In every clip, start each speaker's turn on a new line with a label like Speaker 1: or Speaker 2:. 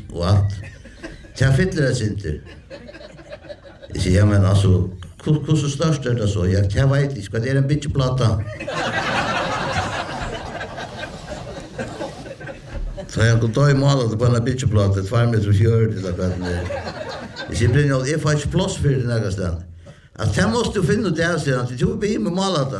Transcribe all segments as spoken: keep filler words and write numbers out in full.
Speaker 1: och allt. Jag fyller det inte. Jag säger, ja men alltså, hur så störst är det så? Jag, jag vet inte, det är en bitchplata. Så jag kunde ta i målet på en bitchplata, två meter och fjörd eller vad det är. Jag säger, Brynjolf, jag får inte plats för det några ställen. Att jag måste finna det här sedan, att jag tog in med målet.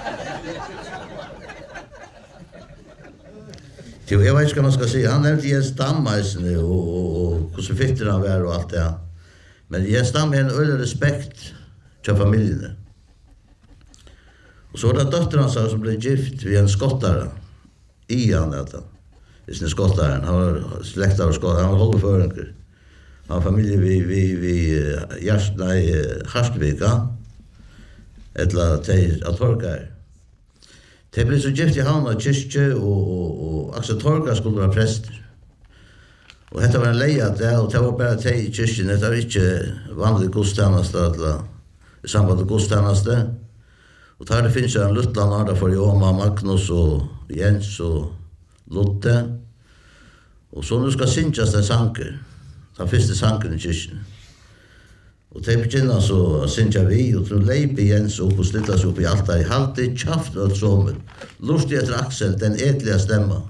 Speaker 1: Jag vet inte vad man ska säga, han nämnde Jens Stammeisen och, och, och hur så fitter han var och allt det. Men Jens Stamm är en öll respekt till familjen. Och så var det dottern som blev gift vid en skottare. Ian detta. Det är sin skottaren. Han var släktare och skottare. Han var hållförenkare. Han var familj vid, vid, vid Gärsna i Harstvika. Eller till att torka. Det blev så gift i Havna kyrkje och, och, och Axel Torka skulle vara präster. Och detta var en leia där och det var bara till i kyrkjen. Det var inte vanlig godstjäneste eller i samband med godstjäneste. Och där det finns en luttland där för Joma, Magnus och Jens och Lotte. Och så nu ska synjas den sanker. Den första sanken i kyrkjen. Och det begynner så synja vi och så leiper Jens upp och slittar sig upp i allt i halvtid tjaft och sommer. Lustig efter Axel, den ätliga stämma.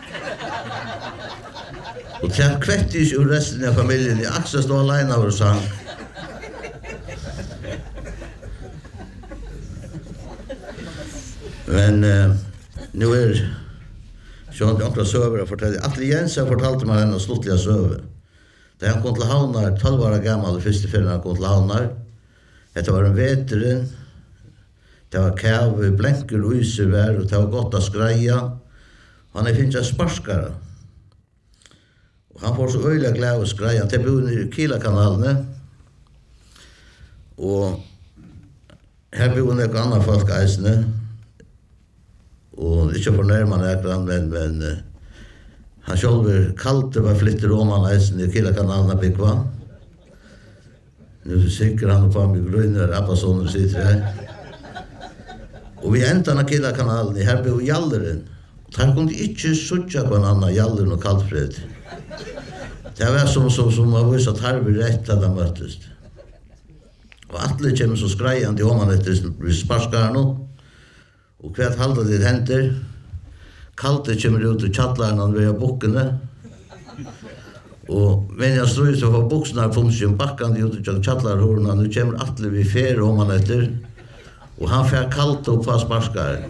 Speaker 1: Och det kvättis ur resten av familjen. Axel stod alene och sang. Men eh, nu är Sean Jonkla söver och fortäller. Atle Jensen fortalte mig henne slutliga söver. Da han kom til Havnar, tolv år gammal, det første ferien han kom til Havnar. Det var en veteran. Det var kav, blenker, uiser vær, og det var godt å skreia. Han er finnes sparskare. Og han får så øyla glad å skreia. Han bor i Kila-kanalene. Og her bor noen andre folk eisene. Og ikke fornærmende ekran, men, men uh, han själv kalte var flyttar om han eisen i Kila-kanalen byggva. Nu sikker han på mig grønner Abbason och sitter här. Och vi äntar av Kila-kanalen i här bor Jalleren. Han kunde inte sucha på en annan Jalleren och Kaltfred. Det var som som som var visat här vi rätt att de möttes. Och Atle kommer så skrejande om han efter sparskarna. Och kvart halda det händer. Kalte kommer ut ur tjattlaren vid bokkene. Og men jeg strøy så for buksene har funnet sin bakkende ut ur tjattlarhorene. Nu kommer Atle vid fer om han etter. Og han fer kalt opp på sparskaren.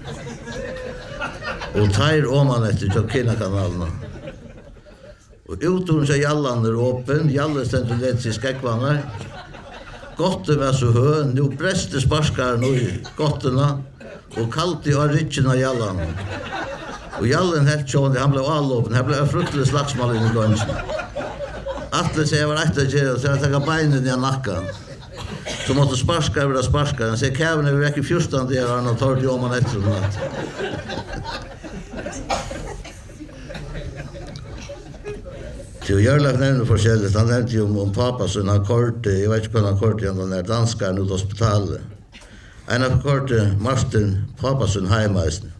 Speaker 1: Og tar om han etter til Kina-kanalene. Og utover seg Jallan er åpen. Jalle stendte lett til skekvanner. Gotte var så høy. Nu breste sparskaren i gottene. Og kalt i origin av Jallan. Og Jallen helt sjående, han ble avlåpen. Han ble en fruktelig slagsmål inn i lunchen. Atle sier jeg var rett og kjære, så jeg takket beinen i nakken. Så måtte sparskare være sparskare. Han sier, kæven er vi vekk i fjortan der, og han har tårt jo om han etter og natt. Til Jørlef nevner forskjellig, han nevnte jo om pappa, så han korte, jeg vet ikke hva han korte igjen, den der danskeren ut hospitalet. En av korte, Martin Papasen heimeisen.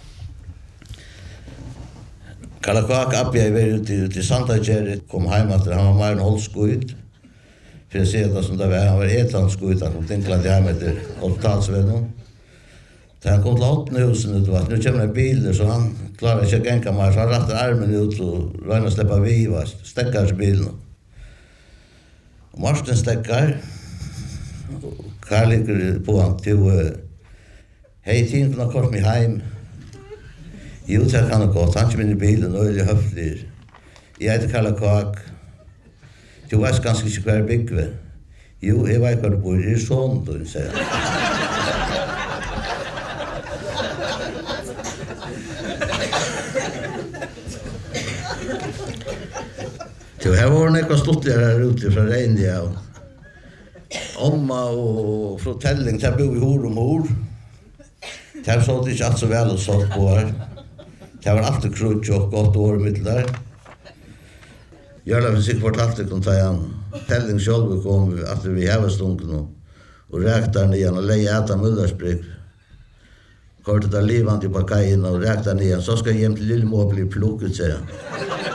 Speaker 1: Kalle Kvak Appia i vei ut i Sandageri, kom heim etter, han var mer enn holdskuit. For jeg ser det som det var, han var etlandskuit, han kom tinklad i heim etter hospitalsvennen. Da han kom til Hottenhusen ut, nu kommer det biler, så han klarer ikke å genka mer, så han rattar armen ut og røyner å slippe viva, stekkar til bilen. Og Marsten stekkar, og Karl ligger på han til, hei, tiden for han kom meg heim. Jo, det kan det godt. Han kommer inn i bilen og øyelig høflig. Jeg heter Kalle Kvak. Du vet ganske ikke hva er byggve. Jo, jeg vet hva du bor i sånn, du, sier han. Jo, her var det noe stortligere her ute fra Reindia. Omma og fortelling, der bor vi hår om hår. Der så det ikke alt så vel og sånt på her. Det var alltid krutsk og godt år i middel der. Jørla finnes ikke fortalte kom ta igjen. Telling selv kom at vi hevestunken og rækta den igjen og leie etter Møllersbrygg. Kortet der livant i bakkeien og rækta den igjen. Så skal jeg hjem til Lillemå bli plukket, sier han.